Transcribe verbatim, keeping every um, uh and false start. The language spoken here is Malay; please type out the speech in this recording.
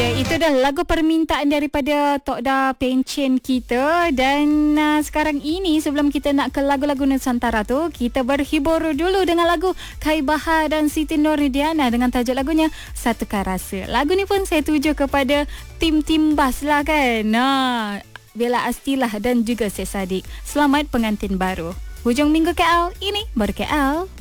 Itu dah lagu permintaan daripada Tok Da Pencen kita. Dan uh, sekarang ini sebelum kita nak ke lagu-lagu Nusantara tu, kita berhibur dulu dengan lagu Kai Bahar dan Siti Nurhaliana dengan tajuk lagunya Satukah Rasa. Lagu ni pun saya tuju kepada tim-tim bas lah kan. Nah, Bella Astilah dan juga Syed Saddiq. Selamat pengantin baru. Hujung minggu K L, ini baru K L.